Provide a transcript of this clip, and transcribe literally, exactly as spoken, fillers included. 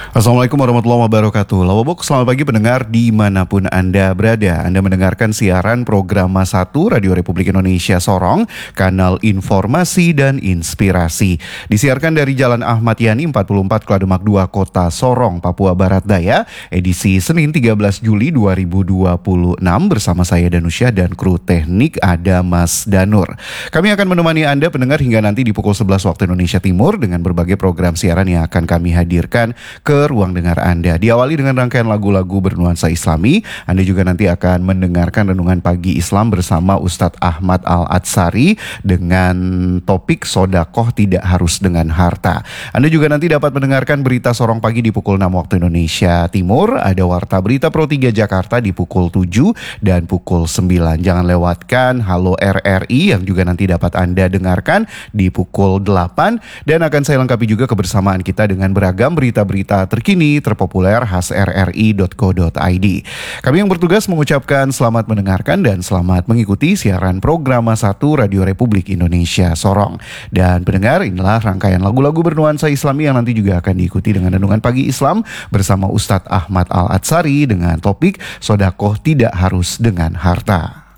Assalamualaikum warahmatullahi wabarakatuh. Lawabok, selamat pagi pendengar dimanapun Anda berada. Anda mendengarkan siaran program satu Radio Republik Indonesia Sorong, kanal informasi dan inspirasi. Disiarkan dari Jalan Ahmad Yani empat puluh empat Klademak dua, Kota Sorong, Papua Barat Daya, edisi Senin tiga belas Juli dua ribu dua puluh enam bersama saya Danusya dan kru teknik ada Mas Danur. Kami akan menemani Anda pendengar hingga nanti di pukul sebelas waktu Indonesia Timur dengan berbagai program siaran yang akan kami hadirkan ke ruang dengar Anda. Diawali dengan rangkaian lagu-lagu bernuansa Islami. Anda juga nanti akan mendengarkan renungan pagi Islam bersama Ustadz Ahmad Al-Atsari dengan topik sodakoh tidak harus dengan harta. Anda juga nanti dapat mendengarkan berita Sorong Pagi di pukul enam waktu Indonesia Timur. Ada Warta Berita Pro tiga Jakarta di pukul tujuh dan pukul sembilan. Jangan lewatkan Halo R R I yang juga nanti dapat Anda dengarkan di pukul delapan. Dan akan saya lengkapi juga kebersamaan kita dengan beragam berita-berita terkini, terpopuler khas r r i dot co dot i d. Kami yang bertugas mengucapkan selamat mendengarkan dan selamat mengikuti siaran program satu Radio Republik Indonesia Sorong. Dan pendengar, inilah rangkaian lagu-lagu bernuansa Islami yang nanti juga akan diikuti dengan renungan pagi Islam bersama Ustadz Ahmad Al-Atsari dengan topik sodakoh tidak harus dengan harta.